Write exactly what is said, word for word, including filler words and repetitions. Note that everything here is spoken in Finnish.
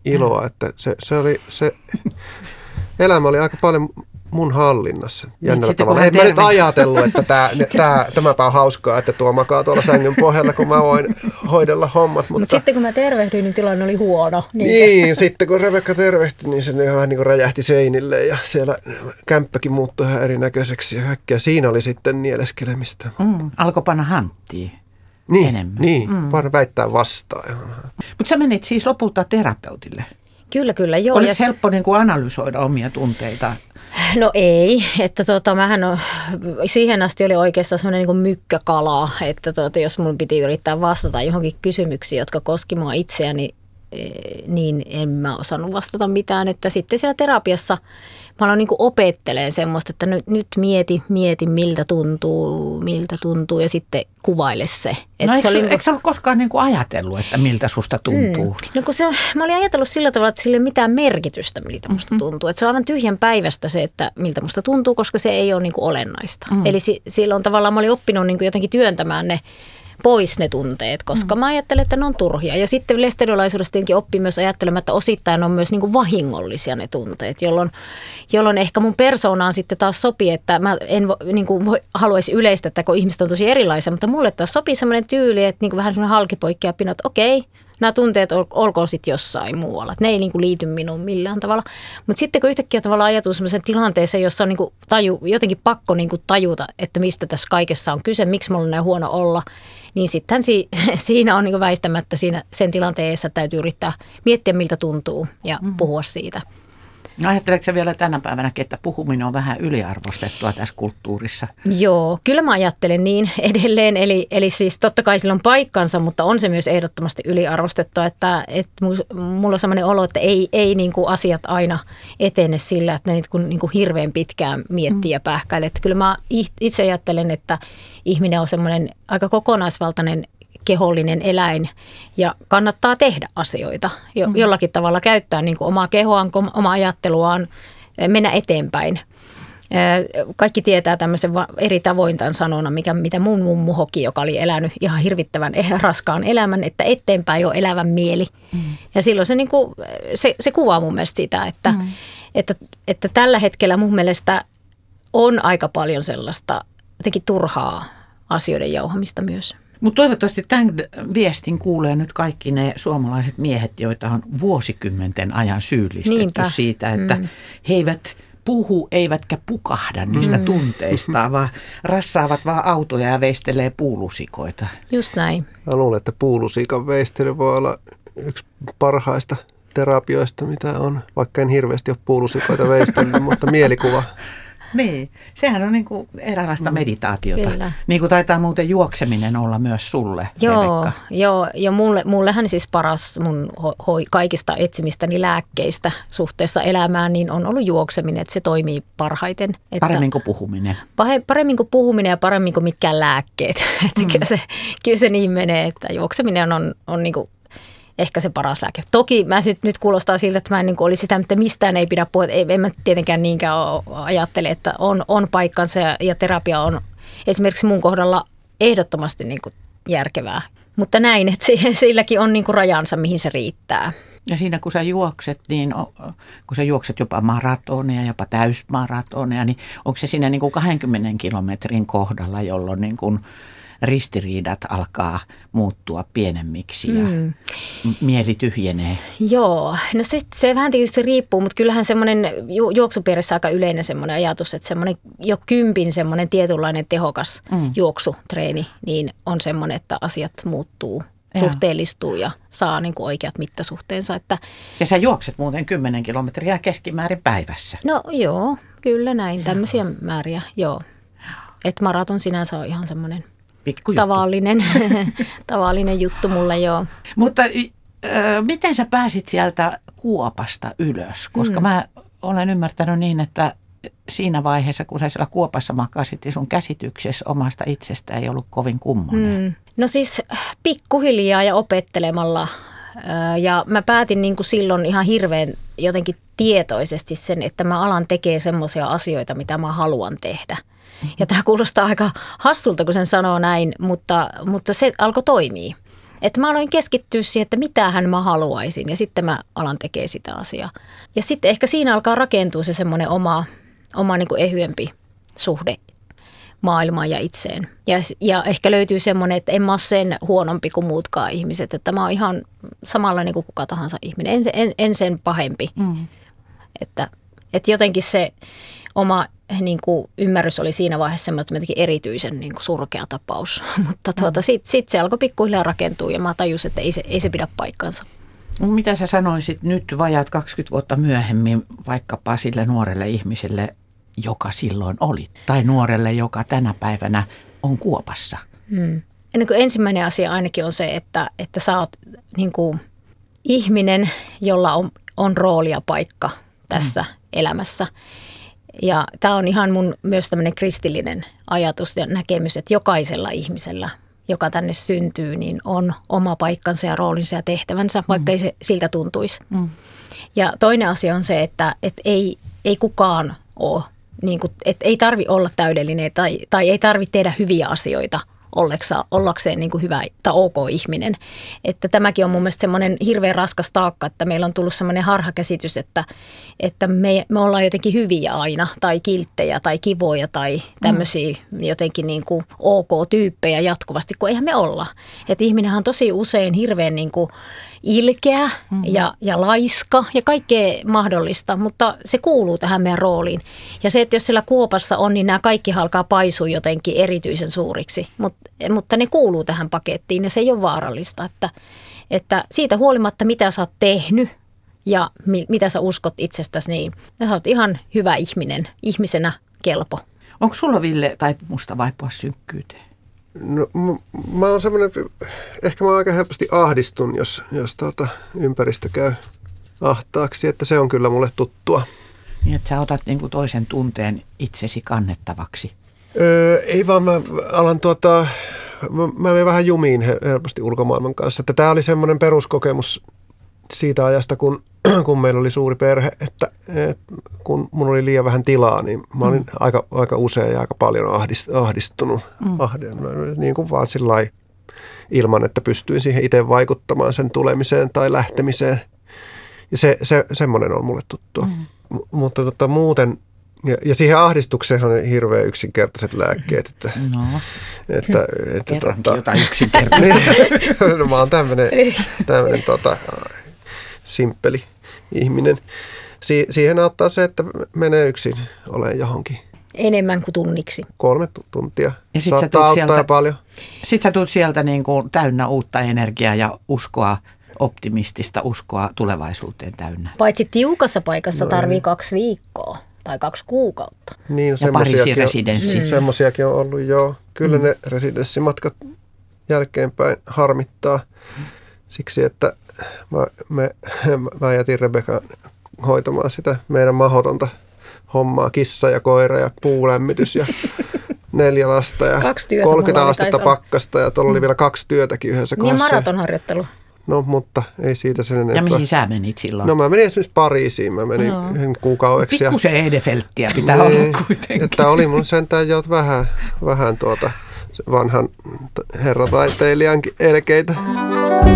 iloa, että se, se oli se elämä oli aika paljon mun hallinnassa jännällä niin, tavalla. Ei mä nyt ajatellut, että tää, tää, tämäpä on hauskaa, että tuo makaa tuolla sängyn pohjalla, kun mä voin hoidella hommat. Mutta Mut sitten kun mä tervehdyin, niin tilanne oli huono. Niin, niin sitten kun Rebekka tervehti, niin se vähän niin kuin räjähti seinille ja siellä kämppäkin muuttui ihan erinäköiseksi ja kaikkea. Siinä oli sitten nieleskelemistä. Mm, alkoi panna hanttiin niin, enemmän. Niin, mm. vaan väittää vastaan. Mutta sä menit siis lopulta terapeutille. Kyllä, kyllä. Joo. Oliko ja... helppo niin kuin analysoida omia tunteita? No ei, että tota, mähän on, siihen asti oli oikeastaan semmoinen niin kuin mykkäkala, että tota, jos mun piti yrittää vastata johonkin kysymyksiin, jotka koski mua itseäni, niin en mä osannut vastata mitään. Että sitten siellä terapiassa mä aloin niin kuin opettelemaan semmoista, että nyt, nyt mieti, mieti miltä tuntuu, miltä tuntuu ja sitten kuvaile se. No eikö, se oli, eikö sä ollut koskaan niin kuin ajatellut, että miltä susta tuntuu? Mm. No kun se, mä olin ajatellut sillä tavalla, että sillä ei ole mitään merkitystä, miltä musta mm-hmm. tuntuu. Että se on aivan tyhjän päivästä se, että miltä musta tuntuu, koska se ei ole niin kuin olennaista. Mm. Eli si, silloin tavallaan mä olin oppinut niin kuin jotenkin työntämään ne pois ne tunteet, koska mm. mä ajattelen, että ne on turhia. Ja sitten lestadiolaisuudessa tietenkin oppii myös ajattelemaan, että osittain on myös niin kuin vahingollisia ne tunteet, jolloin, jolloin ehkä mun persoonaan sitten taas sopii, että mä en niin kuin voi, haluaisi yleistä, että kun ihmiset on tosi erilaisia, mutta mulle taas sopii semmoinen tyyli, että niin kuin vähän semmoinen halkipoikkeapino, että okei, nämä tunteet ol, olkoon sitten jossain muualla. Että ne ei niin kuin liity minuun millään tavalla. Mutta sitten kun yhtäkkiä tavallaan ajatuu semmoisen tilanteeseen, jossa on niin kuin taju, jotenkin pakko niin kuin tajuta, että mistä tässä kaikessa on kyse, miksi mulla on näin huono olla, niin sittenhän si, siinä on niin kuin väistämättä siinä sen tilanteessa täytyy yrittää miettiä, miltä tuntuu ja mm. puhua siitä. No ajatteleeko sä vielä tänä päivänä, että puhuminen on vähän yliarvostettua tässä kulttuurissa? Joo, kyllä mä ajattelen niin edelleen. Eli, eli siis totta kai sillä on paikkansa, mutta on se myös ehdottomasti yliarvostettua, että, että mulla on sellainen olo, että ei, ei niin kuin asiat aina etene sillä, että ne niin kuin hirveän pitkään miettii ja pähkäilee. Että kyllä mä itse ajattelen, että ihminen on semmoinen aika kokonaisvaltainen kehollinen eläin ja kannattaa tehdä asioita. Jo, mm. Jollakin tavalla käyttää niin kuin omaa kehoaan, omaa ajatteluaan, mennä eteenpäin. Kaikki tietää tämmöisen eri tavoin tämän sanona, mikä, mitä mun mummu hoki, joka oli elänyt ihan hirvittävän raskaan elämän, että eteenpäin on elävän mieli. Mm. Ja silloin se, niin kuin, se, se kuvaa mun mielestä sitä, että, mm. että, että tällä hetkellä mun mielestä on aika paljon sellaista jotenkin turhaa asioiden jauhamista myös. Mutta toivottavasti tämän viestin kuulee nyt kaikki ne suomalaiset miehet, joita on vuosikymmenten ajan syyllistetty Niinpä. siitä, että mm. he eivät puhu eivätkä pukahda niistä mm. tunteistaan, vaan rassaavat vaan autoja ja veistelee puulusikoita. Just näin. Mä luulen, että puulusikan veistely voi olla yksi parhaista terapioista, mitä on, vaikka en hirveästi ole puulusikoita veistellyt, mutta mielikuva. Niin, sehän on niin kuin eräänlaista meditaatiota. Kyllä. Niin kuin taitaa muuten juokseminen olla myös sulle, Joo, Rebekka. joo ja mulle, mullehan siis paras mun ho, ho, kaikista etsimistäni lääkkeistä suhteessa elämään niin on ollut juokseminen, että se toimii parhaiten. Että paremmin kuin puhuminen. Paremmin kuin puhuminen ja paremmin kuin mitkään lääkkeet. Että mm. kyllä, se, kyllä se niin menee, että juokseminen on, on niin kuin ehkä se paras lääke. Toki mä nyt, nyt kuulostaa siltä, että mä en niin kuin olisi sitä, että mistään ei pidä puhua. Ei, en mä tietenkään niinkään ajattele, että on, on paikkansa ja, ja terapia on esimerkiksi mun kohdalla ehdottomasti niin kuin järkevää. Mutta näin, että silläkin on niin kuin rajansa, mihin se riittää. Ja siinä kun sä juokset, niin kun sä juokset jopa maratoneja, jopa täysmaratoneja, niin onko se siinä niin kuin kahdenkymmenen kilometrin kohdalla, jolloin niin kuin ristiriidat alkaa muuttua pienemmiksi ja mm. mieli tyhjenee? Joo, no se, se vähän tietysti riippuu, mutta kyllähän semmoinen ju, juoksupiirissä aika yleinen semmoinen ajatus, että semmoinen jo kympin semmoinen tietynlainen tehokas mm. juoksutreeni, niin on semmoinen, että asiat muuttuu, ja. suhteellistuu ja saa niin kuin oikeat mittasuhteensa. Että ja sä juokset muuten kymmenen kilometriä keskimäärin päivässä? No joo, kyllä näin, tämmöisiä määriä, joo. Että maraton sinänsä on ihan semmoinen Tavallinen, tavallinen juttu mulle, joo. Mutta äh, miten sä pääsit sieltä kuopasta ylös? Koska mm. mä olen ymmärtänyt niin, että siinä vaiheessa, kun sä siellä kuopassa makasit, sun käsityksessä omasta itsestä ei ollut kovin kummonen. Mm. No siis pikkuhiljaa ja opettelemalla. Ja mä päätin niin kuin silloin ihan hirveän jotenkin tietoisesti sen, että mä alan tekemään semmoisia asioita, mitä mä haluan tehdä. Ja tämä kuulostaa aika hassulta, kun sen sanoo näin, mutta, mutta se alkoi toimia. Että mä aloin keskittyä siihen, että mitähän mä haluaisin ja sitten mä alan tekemään sitä asiaa. Ja sitten ehkä siinä alkaa rakentua se semmoinen oma, oma niin kuin ehyempi suhde maailmaan ja itseen. Ja, ja ehkä löytyy semmoinen, että en mä ole sen huonompi kuin muutkaan ihmiset, että mä oon ihan samanlainen kuin kuka tahansa ihminen, en, en, en sen pahempi. Mm. Että, että jotenkin se oma niin kuin ymmärrys oli siinä vaiheessa semmoinen erityisen niin kuin surkea tapaus, mutta tuota, mm. sitten sit se alkoi pikkuhiljaa rakentua ja mä tajusin, että ei se, ei se pidä paikkansa. Mitä sä sanoisit nyt vajaat kaksikymmentä vuotta myöhemmin vaikkapa sille nuorelle ihmiselle, joka silloin oli, tai nuorelle, joka tänä päivänä on kuopassa? Hmm. Ennen kuin ensimmäinen asia ainakin on se, että, että sä oot niin kuin ihminen, jolla on, on rooli ja paikka tässä hmm. elämässä. Ja tämä on ihan mun myös tämmöinen kristillinen ajatus ja näkemys, että jokaisella ihmisellä, joka tänne syntyy, niin on oma paikkansa ja roolinsa ja tehtävänsä, vaikka mm. ei se siltä tuntuisi. Mm. Ja toinen asia on se, että, että ei, ei kukaan ole, niin kuin, että ei tarvitse olla täydellinen tai, tai ei tarvitse tehdä hyviä asioita olleksa, ollakseen niin kuin hyvä tai ok ihminen. Että tämäkin on mun mielestä semmoinen hirveän raskas taakka, että meillä on tullut semmoinen harhakäsitys, että, että me, me ollaan jotenkin hyviä aina tai kilttejä tai kivoja tai tämmöisiä mm. jotenkin niin kuin ok-tyyppejä jatkuvasti, kun eihän me olla. Että ihminenhän on tosi usein hirveän niin kuin ilkeä mm-hmm. ja, ja laiska ja kaikkea mahdollista, mutta se kuuluu tähän meidän rooliin. Ja se, että jos siellä kuopassa on, niin nämä kaikki alkaa paisua jotenkin erityisen suuriksi, Mut, mutta ne kuuluu tähän pakettiin ja se ei ole vaarallista. Että, että siitä huolimatta, mitä sä oot tehnyt ja mi, mitä sä uskot itsestäsi, niin sä oot ihan hyvä ihminen, ihmisenä kelpo. Onko sulla, Ville, taipumusta vaipua synkkyyteen? No, mä, mä oon semmoinen, ehkä mä oon aika helposti ahdistun, jos, jos tuota, ympäristö käy ahtaaksi, että se on kyllä mulle tuttua. Niin, että sä otat niin kuin toisen tunteen itsesi kannettavaksi. Öö, ei vaan, mä alan tuota, mä, mä menen vähän jumiin helposti ulkomaailman kanssa. Että tää oli semmoinen peruskokemus siitä ajasta, kun, kun meillä oli suuri perhe, että, että kun mun oli liian vähän tilaa, niin mä olin mm. aika, aika usein ja aika paljon ahdist, ahdistunut. Mm. Ahden, niin kuin vaan sillai, ilman, että pystyin siihen itse vaikuttamaan sen tulemiseen tai lähtemiseen. Ja se, se, semmoinen on mulle tuttua. Mm. M- mutta tota, muuten, ja, ja siihen ahdistukseen on hirveän yksinkertaiset lääkkeet. Että, no, että, että, kerrankin tota, jotain yksinkertaista. No, mä oon tämmöinen, tämmöinen tota, simppeli ihminen. Si- siihen auttaa se, että menee yksin olemaan johonkin. Enemmän kuin tunniksi. Kolme tuntia. Ja sit saattaa auttaa sieltä, paljon. Sitten sä tulet sieltä niin kuin täynnä uutta energiaa ja uskoa, optimistista uskoa tulevaisuuteen täynnä. Paitsi tiukassa paikassa no tarvii ei. kaksi viikkoa tai kaksi kuukautta. Niin, no ja Pariisin residenssi. Mm. Semmoisiakin on ollut, joo. Kyllä mm. ne residenssimatkat jälkeenpäin harmittaa siksi, että mä, me, mä jätin Rebekan hoitamaan sitä meidän mahdotonta hommaa, kissa ja koira ja puulämmitys ja neljä lasta ja kolmekymmentä astetta pakkasta ja tuolla oli vielä kaksi työtäkin yhdessä kohdassa. Niin maratonharjoittelu. No, mutta ei siitä sen enempää. Ja mihin sä menit silloin? No mä menin esimerkiksi Pariisiin, mä menin no. yhden kuukaudeksi. Pikkusen Edefelttiä pitää niin, olla kuitenkin. Että oli mun sentään jo vähän, vähän tuota vanhan herrataiteilijankin elkeitä.